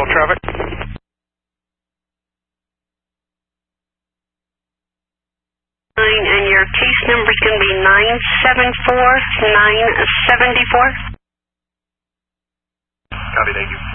control traffic. And your case number is going to be 974974. Copy, thank you.